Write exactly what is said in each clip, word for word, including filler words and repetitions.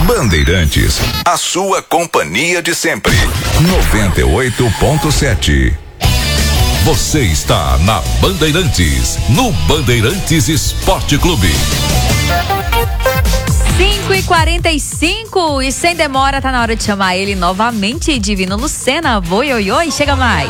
Bandeirantes, a sua companhia de sempre. noventa e oito ponto sete. Você está na Bandeirantes, no Bandeirantes Esporte Clube. cinco e quarenta e cinco e sem demora tá na hora de chamar ele novamente, Divino Lucena. Oi, oi, oi, chega mais.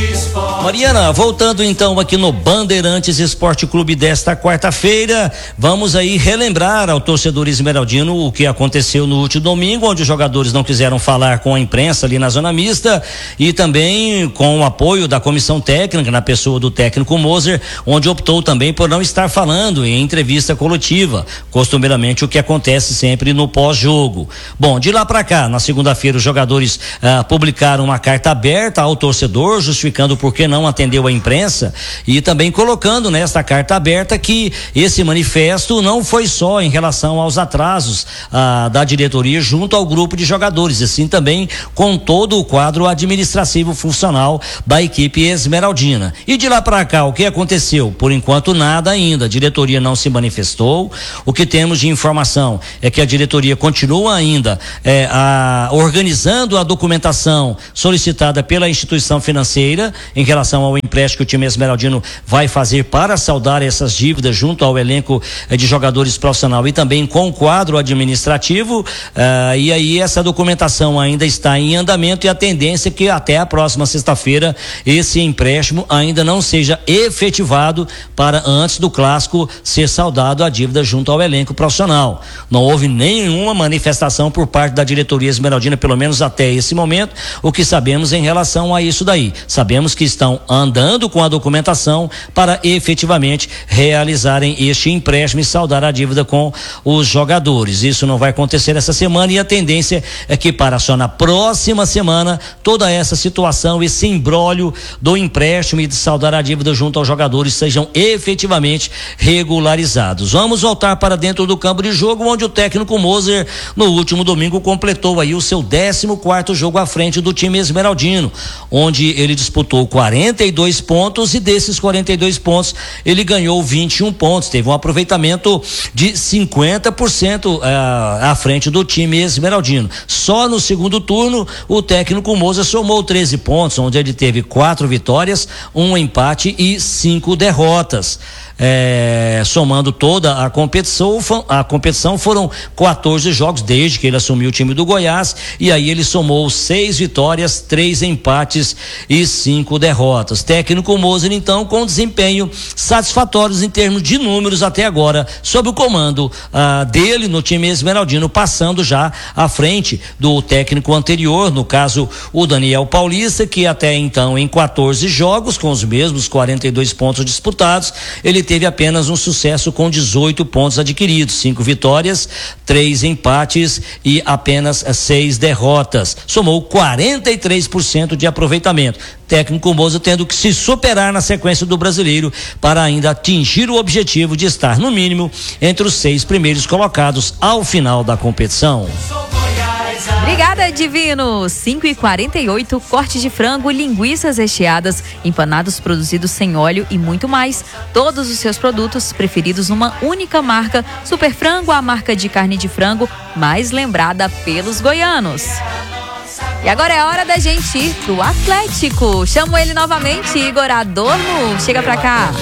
Mariana, voltando então aqui no Bandeirantes Esporte Clube desta quarta-feira, vamos aí relembrar ao torcedor esmeraldino o que aconteceu no último domingo, onde os jogadores não quiseram falar com a imprensa ali na zona mista e também com o apoio da comissão técnica, na pessoa do técnico Moser, onde optou também por não estar falando em entrevista coletiva, costumeiramente o que acontece sempre no pós-jogo. Bom, de lá para cá, na segunda-feira, os jogadores ah, publicaram uma carta aberta ao torcedor, justificando por que não atendeu a imprensa e também colocando nesta carta aberta que esse manifesto não foi só em relação aos atrasos ah, da diretoria junto ao grupo de jogadores, e sim também com todo o quadro administrativo funcional da equipe esmeraldina. E de lá para cá, o que aconteceu? Por enquanto, nada ainda. A diretoria não se manifestou. O que temos de informação é que a diretoria continua ainda é, a, organizando a documentação solicitada pela instituição financeira em relação ao empréstimo que o time esmeraldino vai fazer para saldar essas dívidas junto ao elenco é, de jogadores profissional e também com o quadro administrativo, é, e aí essa documentação ainda está em andamento e a tendência é que até a próxima sexta-feira esse empréstimo ainda não seja efetivado para antes do clássico ser saldado a dívida junto ao elenco profissional. Não houve nenhuma manifestação por parte da diretoria esmeraldina, pelo menos até esse momento. O que sabemos em relação a isso daí? Sabemos que estão andando com a documentação para efetivamente realizarem este empréstimo e saldar a dívida com os jogadores. Isso não vai acontecer essa semana e a tendência é que para só na próxima semana toda essa situação, esse imbróglio do empréstimo e de saldar a dívida junto aos jogadores sejam efetivamente regularizados. Vamos voltar para dentro do campo de jogo, onde o técnico Moser no último domingo completou aí o seu décimo quarto jogo à frente do time esmeraldino, onde ele disputou quarenta e dois pontos e desses quarenta e dois pontos ele ganhou vinte e um pontos, teve um aproveitamento de cinquenta por cento uh, à frente do time esmeraldino. Só no segundo turno o técnico Moser somou treze pontos, onde ele teve quatro vitórias, um empate e cinco derrotas. É, somando toda a competição, a competição foram quatorze jogos desde que ele assumiu o time do Goiás, e aí ele somou seis vitórias, três empates e cinco derrotas. Técnico Moser, então, com desempenho satisfatórios em termos de números até agora, sob o comando ah, dele no time esmeraldino, passando já à frente do técnico anterior, no caso o Daniel Paulista, que até então em quatorze jogos, com os mesmos quarenta e dois pontos disputados, ele teve apenas um sucesso com dezoito pontos adquiridos, cinco vitórias, três empates e apenas seis derrotas. Somou quarenta e três por cento de aproveitamento. Técnico Moser tendo que se superar na sequência do brasileiro para ainda atingir o objetivo de estar no mínimo entre os seis primeiros colocados ao final da competição. Obrigada, Divino. cinco e quarenta e oito, cortes de frango, linguiças recheadas, empanados produzidos sem óleo e muito mais. Todos os seus produtos preferidos numa única marca. Super Frango, a marca de carne de frango mais lembrada pelos goianos. E agora é hora da gente ir pro Atlético. Chamo ele novamente, Igor Adorno. Chega pra cá.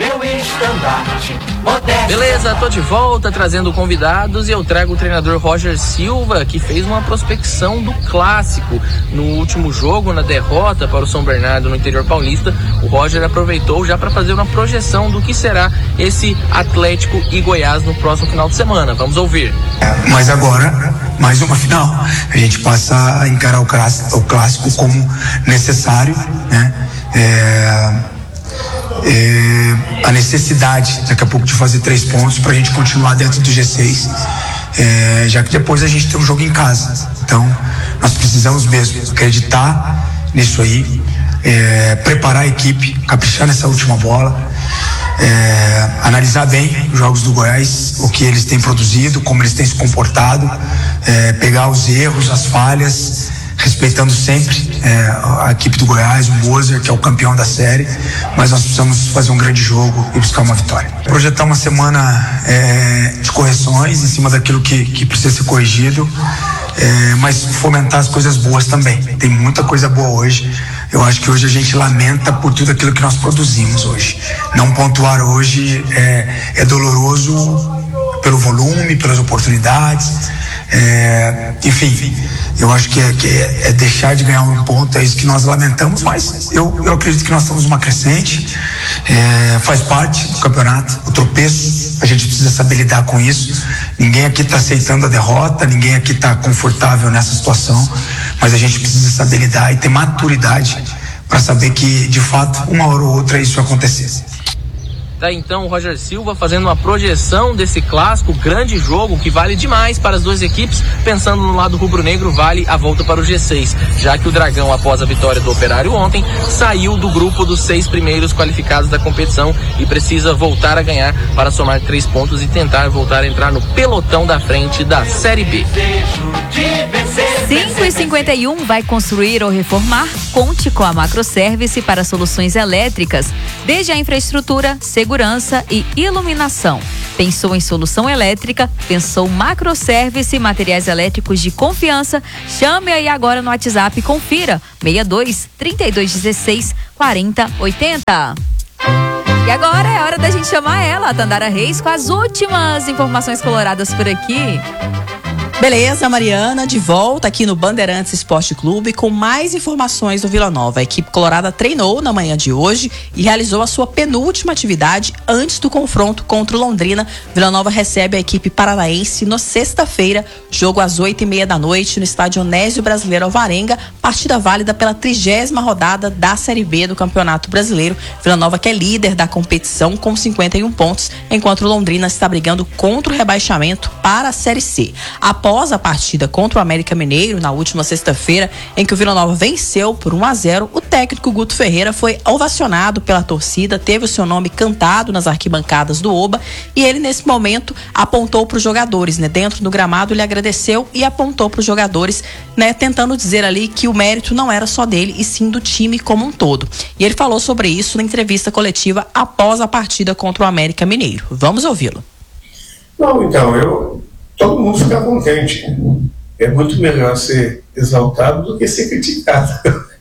Beleza, tô de volta trazendo convidados e eu trago o treinador Roger Silva, que fez uma prospecção do clássico. No último jogo, na derrota para o São Bernardo no interior paulista, o Roger aproveitou já para fazer uma projeção do que será esse Atlético e Goiás no próximo final de semana. Vamos ouvir. Mas agora, mais uma final. A gente passa a encarar o clássico, o clássico como necessário, né? É... É, a necessidade daqui a pouco de fazer três pontos para a gente continuar dentro do G seis, é, já que depois a gente tem um jogo em casa. Então nós precisamos mesmo acreditar nisso aí, é, preparar a equipe, caprichar nessa última bola, é, analisar bem os jogos do Goiás, o que eles têm produzido, como eles têm se comportado, é, pegar os erros, as falhas, respeitando sempre é, a equipe do Goiás, o Moser, que é o campeão da série, mas nós precisamos fazer um grande jogo e buscar uma vitória. Projetar uma semana é, de correções em cima daquilo que, que precisa ser corrigido, é, mas fomentar as coisas boas também. Tem muita coisa boa hoje. Eu acho que hoje a gente lamenta por tudo aquilo que nós produzimos hoje. Não pontuar hoje é, é doloroso pelo volume, pelas oportunidades. É, enfim, eu acho que, é, que é, é deixar de ganhar um ponto, é isso que nós lamentamos, mas eu, eu acredito que nós estamos numa crescente, é, faz parte do campeonato, o tropeço, a gente precisa saber lidar com isso. Ninguém aqui está aceitando a derrota, ninguém aqui está confortável nessa situação, mas a gente precisa saber lidar e ter maturidade para saber que, de fato, uma hora ou outra isso acontecesse. Tá então o Roger Silva fazendo uma projeção desse clássico, grande jogo que vale demais para as duas equipes. Pensando no lado rubro-negro, vale a volta para o G seis, já que o Dragão, após a vitória do Operário ontem, saiu do grupo dos seis primeiros qualificados da competição e precisa voltar a ganhar para somar três pontos e tentar voltar a entrar no pelotão da frente da Série B. cinco e cinquenta e um vai construir ou reformar? Conte com a Macroservice para soluções elétricas, desde a infraestrutura, segurança e iluminação. Pensou em solução elétrica? Pensou Macroservice, materiais elétricos de confiança? Chame aí agora no WhatsApp e confira seis dois, trinta e dois dezesseis, quarenta, oitenta. E agora é hora da gente chamar ela, a Tandara Reis, com as últimas informações coloradas por aqui. Beleza, Mariana, de volta aqui no Bandeirantes Esporte Clube com mais informações do Vila Nova. A equipe colorada treinou na manhã de hoje e realizou a sua penúltima atividade antes do confronto contra o Londrina. Vila Nova recebe a equipe paranaense na sexta-feira, jogo às oito e meia da noite no estádio Onésio Brasileiro Alvarenga, partida válida pela trigésima rodada da Série B do Campeonato Brasileiro. Vila Nova que é líder da competição com cinquenta e um pontos, enquanto o Londrina está brigando contra o rebaixamento para a Série C. Após a partida contra o América Mineiro, na última sexta-feira, em que o Vila Nova venceu por um a zero, o técnico Guto Ferreira foi ovacionado pela torcida, teve o seu nome cantado nas arquibancadas do Oba e ele, nesse momento, apontou para os jogadores, né? Dentro do gramado, ele agradeceu e apontou para os jogadores, né? Tentando dizer ali que o mérito não era só dele, e sim do time como um todo. E ele falou sobre isso na entrevista coletiva após a partida contra o América Mineiro. Vamos ouvi-lo. Não, então, eu... todo mundo fica contente. É muito melhor ser exaltado do que ser criticado.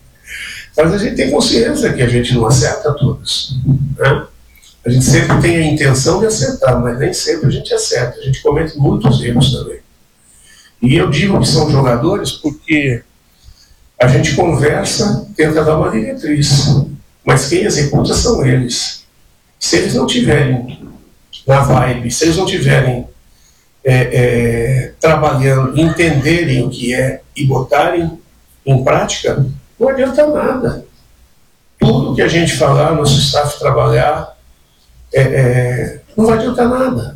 Mas a gente tem consciência que a gente não acerta todas, né? A gente sempre tem a intenção de acertar, mas nem sempre a gente acerta. A gente comete muitos erros também. E eu digo que são jogadores porque a gente conversa, tenta dar uma diretriz, mas quem executa são eles. Se eles não tiverem na vibe, se eles não tiverem É, é, trabalhando, entenderem o que é e botarem em prática, não adianta nada. Tudo que a gente falar, nosso staff trabalhar, é, é, não vai adiantar nada.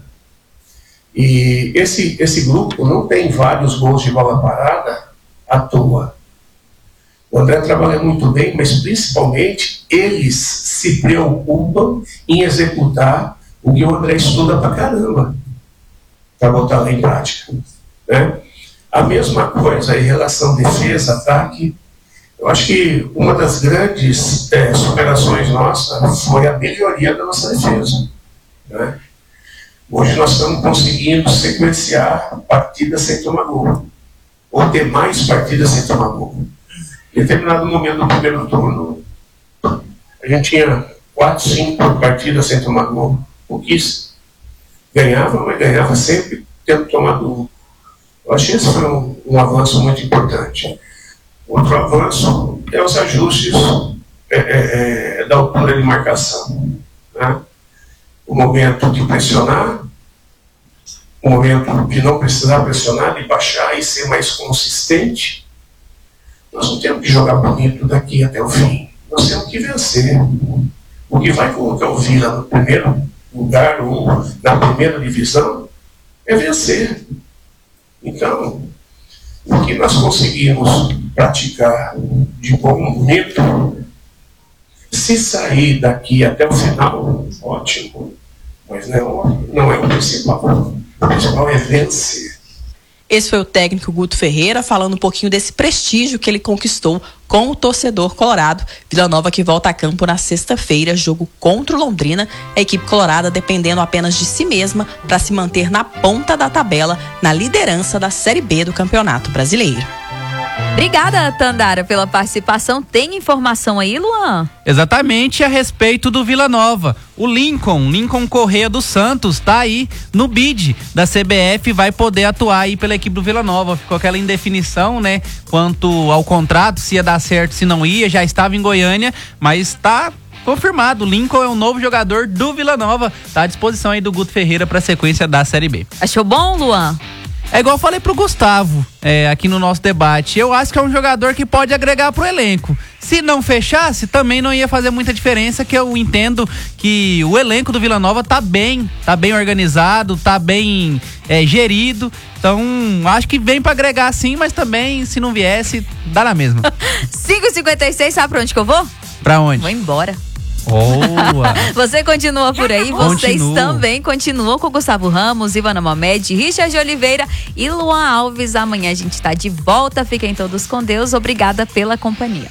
E esse, esse grupo não tem vários gols de bola parada à toa. O André trabalha muito bem, mas principalmente eles se preocupam em executar o que o André estuda pra caramba, para botar lá em prática, né? A mesma coisa em relação à defesa, ataque. Eu acho que uma das grandes é, superações nossas foi a melhoria da nossa defesa, né? Hoje nós estamos conseguindo sequenciar partidas sem tomar gol, ou ter mais partidas sem tomar gol. Em determinado momento do primeiro turno, a gente tinha quatro, cinco partidas sem tomar gol, pouquíssimo. Ganhava, mas ganhava sempre tendo tomado um. Eu acho que esse foi um, um avanço muito importante. Outro avanço é os ajustes é, é, é, da altura de marcação, né? O momento de pressionar, o momento de não precisar pressionar, de baixar e ser mais consistente. Nós não temos que jogar bonito daqui até o fim. Nós temos que vencer. O que vai colocar o Vila no primeiro lugar ou na primeira divisão é vencer. Então, o que nós conseguimos praticar de bom, bonito, se sair daqui até o final, ótimo, mas não, não é o principal. O principal é vencer. Esse foi o técnico Guto Ferreira falando um pouquinho desse prestígio que ele conquistou com o torcedor colorado. Vila Nova que volta a campo na sexta-feira, jogo contra o Londrina. A equipe colorada dependendo apenas de si mesma para se manter na ponta da tabela, na liderança da Série B do Campeonato Brasileiro. Obrigada, Tandara, pela participação. Tem informação aí, Luan? Exatamente a respeito do Vila Nova. O Lincoln, Lincoln Correia dos Santos, tá aí no bid da C B F, vai poder atuar aí pela equipe do Vila Nova. Ficou aquela indefinição, né, quanto ao contrato, se ia dar certo, se não ia, já estava em Goiânia, mas tá confirmado. O Lincoln é um novo jogador do Vila Nova, tá à disposição aí do Guto Ferreira para a sequência da Série B. Achou bom, Luan? É igual eu falei pro Gustavo, é, aqui no nosso debate. Eu acho que é um jogador que pode agregar pro elenco. Se não fechasse, também não ia fazer muita diferença, que eu entendo que o elenco do Vila Nova tá bem, tá bem organizado, tá bem é, gerido. Então, acho que vem pra agregar sim, mas também, se não viesse, dá na mesma. cinco e cinquenta e seis, sabe pra onde que eu vou? Pra onde? Vou embora. Boa! Você continua por aí, vocês Continuo. também continuam com Gustavo Ramos, Ivana Mohamed, Richard Oliveira e Luan Alves. Amanhã a gente tá de volta, fiquem todos com Deus, obrigada pela companhia.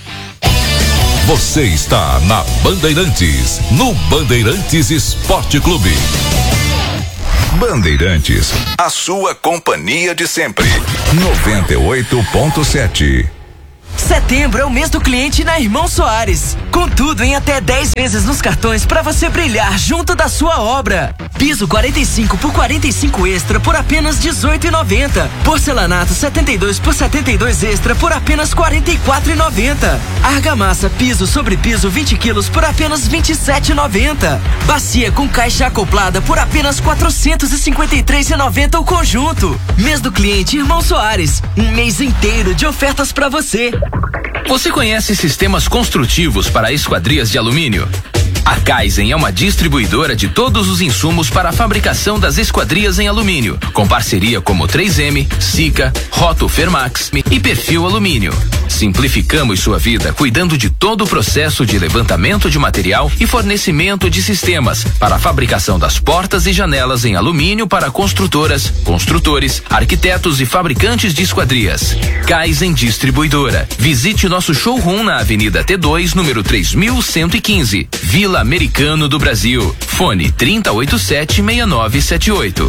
Você está na Bandeirantes, no Bandeirantes Esporte Clube. Bandeirantes, a sua companhia de sempre. noventa e oito ponto sete. Setembro é o mês do cliente na Irmão Soares. Com tudo em até dez vezes nos cartões para você brilhar junto da sua obra. Piso quarenta e cinco por quarenta e cinco extra por apenas dezoito reais e noventa centavos. Porcelanato setenta e dois por setenta e dois extra por apenas quarenta e quatro reais e noventa centavos. Argamassa piso sobre piso vinte quilos por apenas vinte e sete reais e noventa centavos. Bacia com caixa acoplada por apenas quatrocentos e cinquenta e três reais e noventa centavos o conjunto. Mês do cliente Irmão Soares. Um mês inteiro de ofertas para você. Você conhece sistemas construtivos para esquadrias de alumínio? A Kaizen é uma distribuidora de todos os insumos para a fabricação das esquadrias em alumínio, com parceria como três M, Sika, Roto Fermax e Perfil Alumínio. Simplificamos sua vida cuidando de todo o processo de levantamento de material e fornecimento de sistemas para a fabricação das portas e janelas em alumínio para construtoras, construtores, arquitetos e fabricantes de esquadrias. Kaizen Distribuidora. Visite nosso showroom na Avenida T dois, número três mil cento e quinze, Vila Americano do Brasil. Fone trinta e oito sete, seis nove sete oito.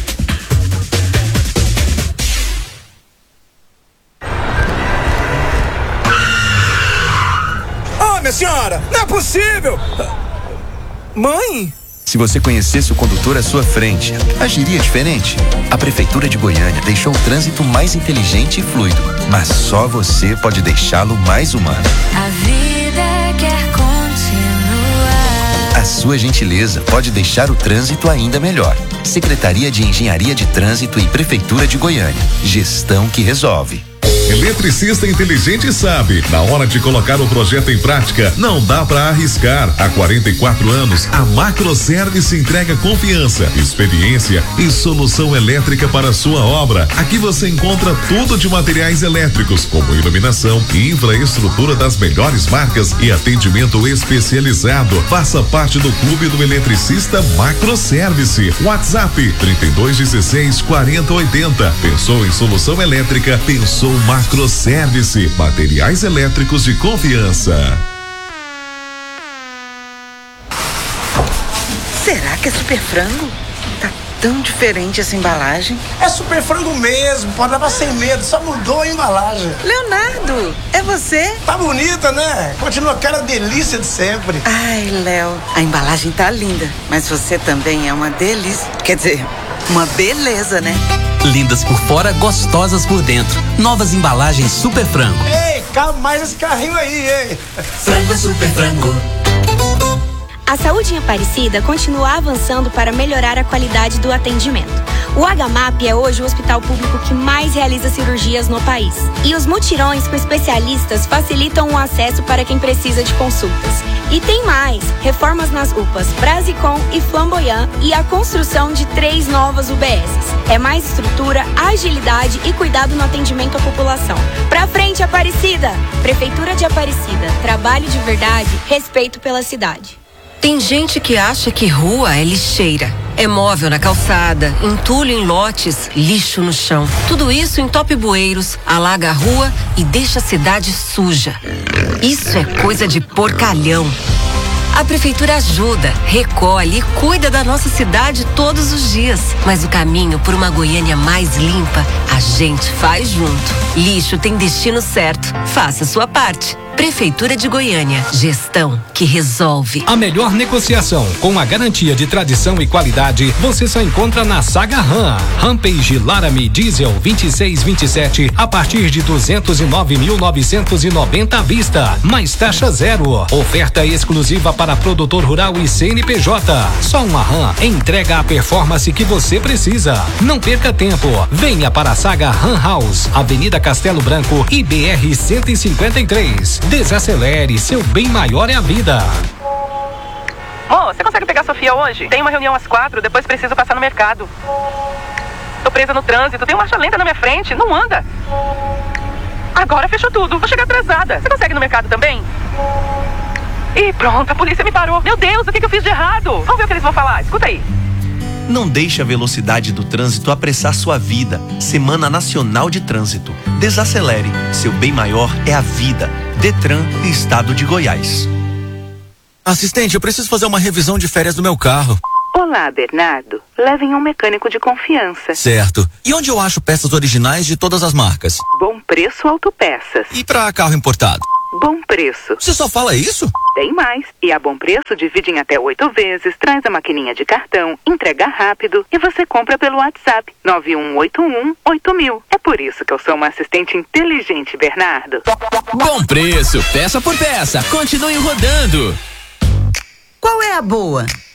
Oh, minha senhora, não é possível! Mãe? Se você conhecesse o condutor à sua frente, agiria diferente. A Prefeitura de Goiânia deixou o trânsito mais inteligente e fluido, mas só você pode deixá-lo mais humano. A vida quer continuar. A sua gentileza pode deixar o trânsito ainda melhor. Secretaria de Engenharia de Trânsito e Prefeitura de Goiânia. Gestão que resolve. Eletricista inteligente sabe, na hora de colocar o projeto em prática, não dá para arriscar. Há quarenta e quatro anos, a Macroservice entrega confiança, experiência e solução elétrica para a sua obra. Aqui você encontra tudo de materiais elétricos, como iluminação e infraestrutura das melhores marcas e atendimento especializado. Faça parte do clube do eletricista Macroservice. WhatsApp trinta e dois dezesseis, quarenta oitenta. Pensou em solução elétrica? Pensou Macroservice, materiais elétricos de confiança. Será que é Super Frango? Tá tão diferente essa embalagem. É Super Frango mesmo, pode levar sem medo, só mudou a embalagem. Leonardo, é você? Tá bonita, né? Continua aquela delícia de sempre. Ai, Léo, a embalagem tá linda, mas você também é uma delícia. Quer dizer, uma beleza, né? Lindas por fora, gostosas por dentro. Novas embalagens Super Frango. Ei, calma mais esse carrinho aí, ei. Frango Super Frango. A saúde em Aparecida continua avançando para melhorar a qualidade do atendimento. O H M A P é hoje o hospital público que mais realiza cirurgias no país. E os mutirões com especialistas facilitam o acesso para quem precisa de consultas. E tem mais! Reformas nas U P As Brasicom e Flamboyant e a construção de três novas U B Ss. É mais estrutura, agilidade e cuidado no atendimento à população. Pra frente, Aparecida! Prefeitura de Aparecida. Trabalho de verdade, respeito pela cidade. Tem gente que acha que rua é lixeira. É móvel na calçada, entulho em lotes, lixo no chão. Tudo isso entope bueiros, alaga a rua e deixa a cidade suja. Isso é coisa de porcalhão. A prefeitura ajuda, recolhe e cuida da nossa cidade todos os dias. Mas o caminho por uma Goiânia mais limpa, a gente faz junto. Lixo tem destino certo. Faça sua parte. Prefeitura de Goiânia. Gestão que resolve. A melhor negociação com a garantia de tradição e qualidade você só encontra na Saga Ram. Rampage Laramie Diesel vinte e seis vinte e sete a partir de duzentos e nove mil novecentos e noventa à vista, mais taxa zero. Oferta exclusiva para produtor rural e C N P J. Só uma Ram entrega a performance que você precisa. Não perca tempo. Venha para a Saga Ram House, Avenida Castelo Branco e B R cento e cinquenta e três. Desacelere, seu bem maior é a vida. Ô, você consegue pegar a Sofia hoje? Tem uma reunião às quatro, depois preciso passar no mercado. Tô presa no trânsito, tem marcha lenta na minha frente, não anda. Agora fechou tudo, vou chegar atrasada. Você consegue ir no mercado também? Ih, pronto, a polícia me parou. Meu Deus, o que, que eu fiz de errado? Vamos ver o que eles vão falar, escuta aí. Não deixe a velocidade do trânsito apressar sua vida. Semana Nacional de Trânsito. Desacelere. Seu bem maior é a vida. Detran e Estado de Goiás. Assistente, eu preciso fazer uma revisão de férias do meu carro. Olá, Bernardo. Leve em um mecânico de confiança. Certo. E onde eu acho peças originais de todas as marcas? Bom Preço Autopeças. E para carro importado? Bom Preço. Você só fala isso? Tem mais. E a Bom Preço divide em até oito vezes, traz a maquininha de cartão, entrega rápido e você compra pelo WhatsApp nove um oito um oito mil. É por isso que eu sou uma assistente inteligente, Bernardo. Bom Preço, peça por peça. Continue rodando. Qual é a boa?